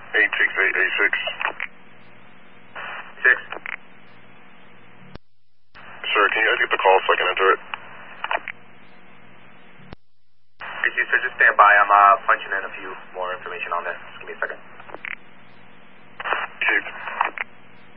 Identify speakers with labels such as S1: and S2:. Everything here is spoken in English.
S1: 86886.
S2: 6.
S1: Sir, can you guys get the call so I can enter it?
S2: PC, sir, just stand by. I'm punching in a few.